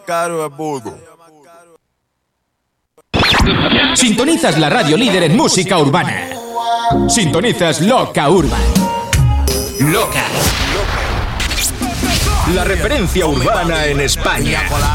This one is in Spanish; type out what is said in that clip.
caro es Voodoo. Sintonizas la radio líder en música urbana. Sintonizas Loca Urban. Loca. La referencia urbana en España.